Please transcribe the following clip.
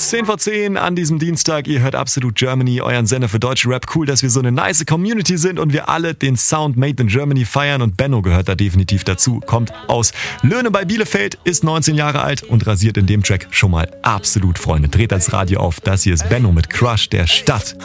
10 vor 10 an diesem Dienstag. Ihr hört Absolut Germany, euren Sender für deutsche Rap. Cool, dass wir so eine nice Community sind und wir alle den Sound Made in Germany feiern. Und Benno gehört da definitiv dazu. Kommt aus Löhne bei Bielefeld, ist 19 Jahre alt und rasiert in dem Track schon mal absolut, Freunde. Dreht das Radio auf. Das hier ist Benno mit Crush der Stadt.